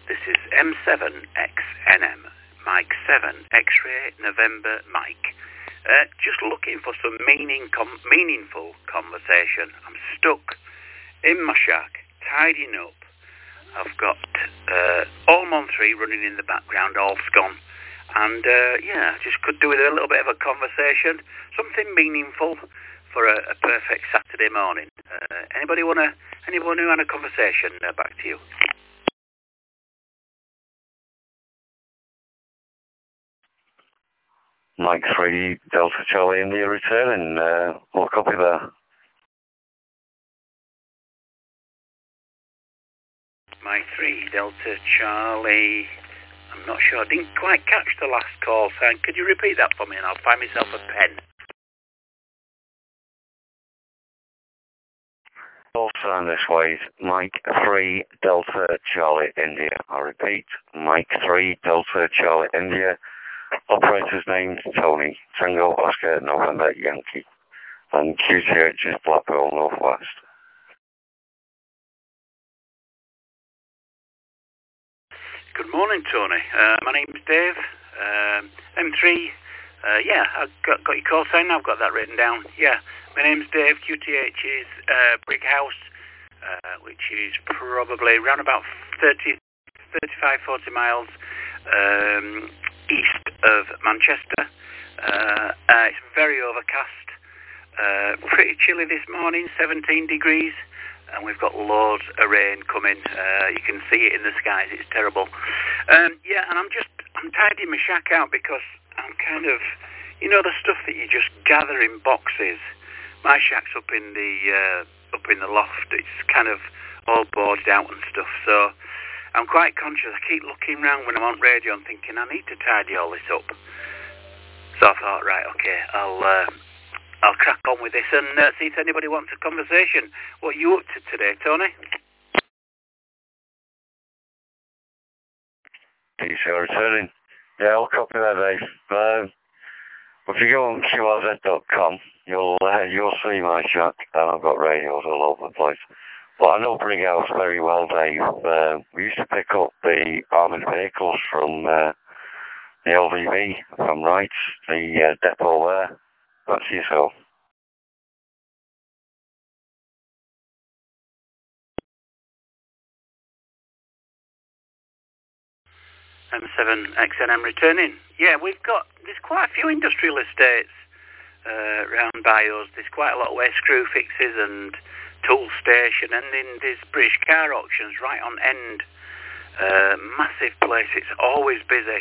This is M7XNM, Mike 7, X-ray November Mike. Just looking for some meaningful conversation. I'm stuck in my shack, tidying up. I've got Allmon 3 running in the background, all gone. And I just could do with a little bit of a conversation, something meaningful for a perfect Saturday morning. Anyone who had a conversation? Back to you. Mike 3, Delta Charlie India returning. What copy there? Mike 3, Delta Charlie. I'm not sure. I didn't quite catch the last call sign. Could you repeat that for me and I'll find myself a pen? Call sign this way, Mike 3, Delta Charlie India. I repeat, Mike 3, Delta Charlie India. Operator's name Tony, Tango Oscar November Yankee, and QTH is Blackpool Northwest. Good morning, Tony. My name's Dave. M3. I've got your call sign. I've got that written down. Yeah, my name's Dave. QTH is Brick House, which is probably around about 40 miles east of Manchester. It's very overcast, pretty chilly this morning, 17 degrees, and we've got loads of rain coming. You can see it in the skies, it's terrible. And I'm tidying my shack out because I'm kind of, the stuff that you just gather in boxes. My shack's up in the loft. It's kind of all boarded out and stuff, so I'm quite conscious. I keep looking round when I'm on radio and thinking I need to tidy all this up. So I thought, right, okay, I'll crack on with this and see if anybody wants a conversation. What are you up to today, Tony? Peace, returning. Yeah, I'll copy that, Dave. If you go on QRZ.com, you'll see my shack, and I've got radios all over the place. But I know Brig House very well, Dave. We used to pick up the armoured vehicles from the LVV, if I'm right, the depot there. That's yourself. M7XNM returning. Yeah, there's quite a few industrial estates around by us. There's quite a lot of waste screw fixes and tool station, and then there's British car auctions right on end. Massive place. It's always busy.